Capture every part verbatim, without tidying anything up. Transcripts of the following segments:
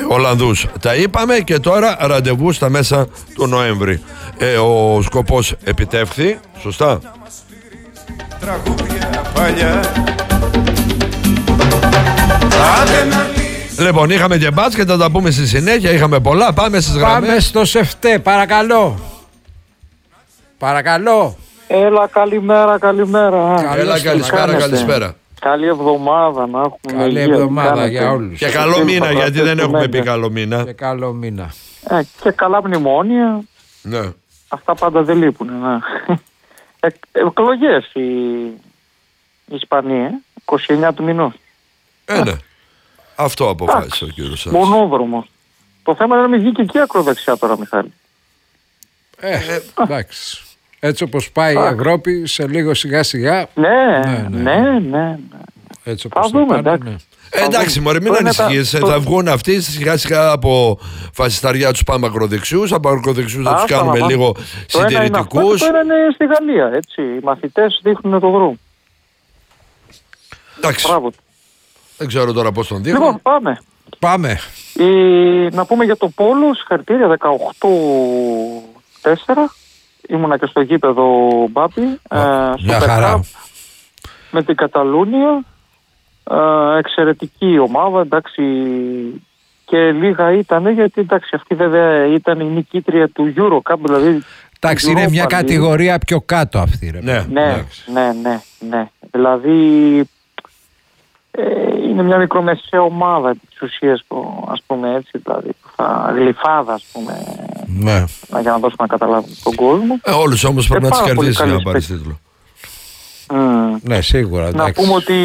Ολλανδούς. Τα είπαμε και τώρα ραντεβού στα μέσα του Νοέμβρη. Ε, ο σκοπός επιτεύχθη, σωστά. Λοιπόν, είχαμε και μπάσκετ, θα τα πούμε στη συνέχεια. Είχαμε πολλά, πάμε στις γραμμές. Πάμε στο Σεφτέ, παρακαλώ. Παρακαλώ. Έλα, καλημέρα, καλημέρα. Έλα, καλησπέρα, καλησπέρα. Καλή εβδομάδα να έχουμε. Καλή εβδομάδα για όλους. Και καλό μήνα, γιατί δεν έχουμε πει καλό μήνα. Και καλό μήνα. Ε, και καλά μνημόνια. Ναι. Αυτά πάντα δεν λείπουν. Ναι. Ε, εκλογές η, η Ισπανία, είκοσι εννέα του μηνός. Ε, ναι. Αυτό αποφάσισε ο κύριος σας. Μονόδρομος. Το θέμα είναι να μην βγει και εκεί ακροδεξιά τώρα, Μιχάλη. Ε, εντάξει. Έτσι όπως πάει η Ευρώπη, σε λίγο σιγά σιγά. Ναι, ναι, ναι. ναι, ναι. Έτσι όπως θα δούμε, εντάξει. Ναι. Ε, εντάξει, μωρέ, μην ανησυχείς. Θα βγουν αυτοί σιγά σιγά από φασισταριά, τους πάμε ακροδεξιούς, από ακροδεξιούς θα τους κάνουμε μα, λίγο συντηρητικούς. Το ένα είναι στη Γαλλία, έτσι. Οι μαθητές δείχνουν το δρόμο. Εντάξει. Μπράβο. Δεν ξέρω τώρα πώς τον δείχνουν. Λοιπόν, πάμε. Πάμε. Η, να πούμε για το πόλο, συγχαρητήρια, δεκαοκτώ τέσσερα. Ήμουνα και στο γήπεδο Μπάπη. Μια ε, χαρά. Με την Καταλούνια. Ε, εξαιρετική ομάδα, εντάξει. Και λίγα ήταν, γιατί εντάξει, αυτή βέβαια ήταν η νικήτρια του Eurocup, δηλαδή. Εντάξει, είναι μια κατηγορία πιο κάτω αυτή, ρε. Ναι, ναι, ναι, ναι, ναι. Δηλαδή ε, είναι μια μικρομεσαία ομάδα της ουσίας, ας πούμε έτσι, δηλαδή θα γλυφάδα, ας πούμε, ναι. Για να δώσουμε να καταλάβουμε τον κόσμο. Ε, όλους όμως πρέπει ε, να τις κερδίσει για να πάρεις τίτλο. Mm. Ναι, σίγουρα. Εντάξει. Να πούμε ότι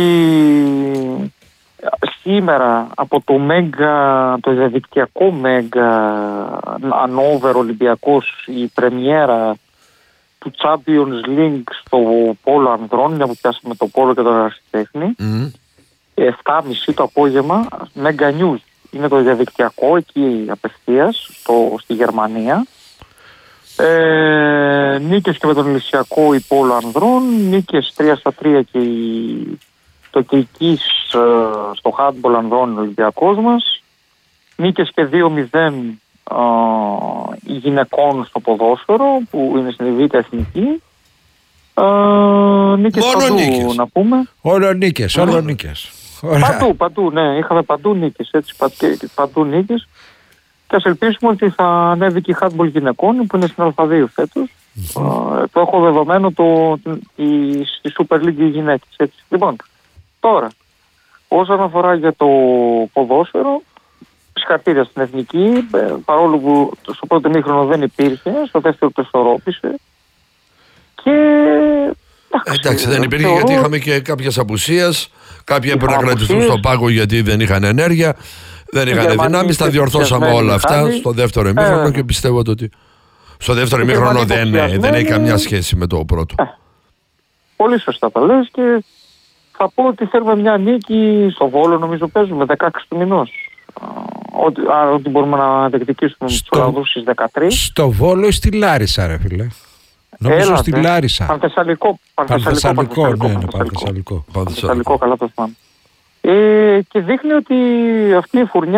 σήμερα από το Μέγκα, το διαδικτυακό Μέγκα Ανόβερ Ολυμπιακός, η πρεμιέρα του Champions League στο πόλο ανδρών, μια που πιάσαμε το πόλο και το ερασιτέχνη, mm. εφτά και μισή το απόγευμα, Μέγκα News. Είναι το διαδικτυακό, εκεί απευθείας, στο, στη Γερμανία. Ε, νίκες και με τον Ηλυσιακό η πόλο ανδρών, νίκες τρία στα τρία και η, το Κιλκής ε, στο handball ανδρών Ολυμπιακός μας, νίκες και δύο μηδέν ε, οι γυναικών στο ποδόσφαιρο που είναι στην Β' Εθνική. Ε, νίκες μόνο παντού, νίκες. Να πούμε. Όλο νίκες, όλο νίκες. Παντού, παντού, ναι, είχαμε παντού νίκες, έτσι, παντού νίκες. Και ας ελπίσουμε ότι θα ανέβει και η handball γυναικών που είναι στην Α2 φέτος. Mm-hmm. Uh, το έχω δεδομένο το, η, στη Super League οι γυναίκες. Έτσι. Λοιπόν, τώρα, όσον αφορά για το ποδόσφαιρο, συγχαρητήρια στην Εθνική, παρόλο που στο πρώτο ημίχρονο δεν υπήρχε, στο δεύτερο το ισορρόπησε. Και εντάξει, δεν υπήρχε θεωρώ... γιατί είχαμε και κάποιες απουσίες. Κάποιοι έπρεπε να κρατηθούν στον πάγκο γιατί δεν είχαν ενέργεια. Δεν είχαν δυνάμεις, τα διορθώσαμε όλα αυτά στο δεύτερο ημίχρονο ε, και πιστεύω ότι στο δεύτερο ημίχρονο δεν, δεν έχει καμιά σχέση με το πρώτο. Ε, πολύ σωστά τα λες και θα πω ότι θέλουμε μια νίκη στο Βόλο, νομίζω παίζουμε δεκαέξι του μηνός. Ότι, άρα ότι μπορούμε να διεκδικήσουμε τους Ολλανδούς στις δεκατρείς. Στο Βόλο ή στη Λάρισα, ρε φίλε? Νομίζω Έλατε. στη Λάρισα. Πανθεσσαλικό. Πανθεσσαλικό, ναι, ναι, Πανθεσσαλικό. Πανθεσσαλικό, καλά το θυμάμαι. Ε, και δείχνει ότι αυτή η φουρνιά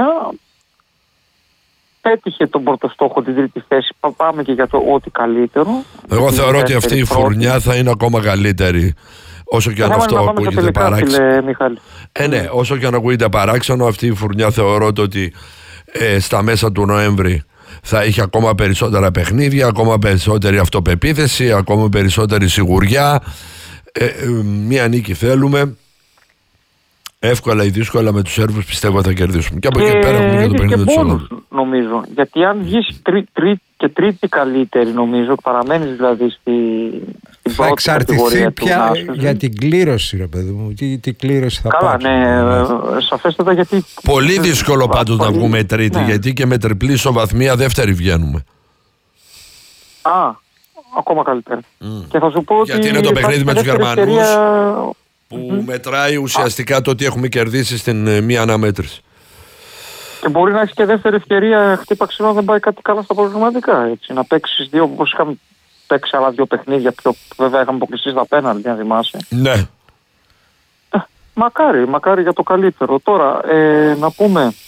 πέτυχε τον πρώτο στόχο, την τρίτη θέση. Πάμε και για το ό,τι καλύτερο. Εγώ θεωρώ ότι αυτή η φουρνιά θα είναι ακόμα καλύτερη. Όσο και αν αυτό ακούγεται παράξενο. Ε, ναι, όσο και αν ακούγεται παράξενο, αυτή η φουρνιά θεωρώ ότι ε, στα μέσα του Νοέμβρη θα είχε ακόμα περισσότερα παιχνίδια, ακόμα περισσότερη αυτοπεποίθηση, ακόμα περισσότερη σιγουριά. Ε, ε, μία νίκη θέλουμε. Εύκολα ή δύσκολα με τους Σέρβους πιστεύω θα κερδίσουμε. Και από εκεί πέρα έχουμε και το παιχνίδι του Ολλανδούς. Νομίζω. Γιατί αν βγεις τρί, τρί, και τρίτη καλύτερη, νομίζω, παραμένεις δηλαδή στη, στην θα πρώτη κατηγορία του πια για την κλήρωση, ρε παιδί μου. Τι, τι κλήρωση θα πάρει. Καλά, ναι, σαφέστατα γιατί. Πολύ δύσκολο πάντως να βγούμε τρίτη, ναι. Γιατί και με τριπλή ισοβαθμία δεύτερη βγαίνουμε. Α, ακόμα καλύτερα. Mm. Και θα σου πω ότι. Γιατί είναι το παιχνίδι με τους Γερμανούς. Ευκαιρία... Που mm-hmm. μετράει ουσιαστικά το ότι έχουμε κερδίσει στην ε, μία αναμέτρηση. Και μπορεί να έχει και δεύτερη ευκαιρία, χτύπα ξενό, δεν πάει κάτι καλά στα προγραμματικά. Έτσι. Να παίξει δύο, όπως είχαμε παίξει άλλα δύο παιχνίδια, πιο βέβαια είχαμε αποκλειστεί στα πέναλτι, αν θυμάσαι. Ναι. Ε, μακάρι, μακάρι για το καλύτερο. Τώρα, ε, να πούμε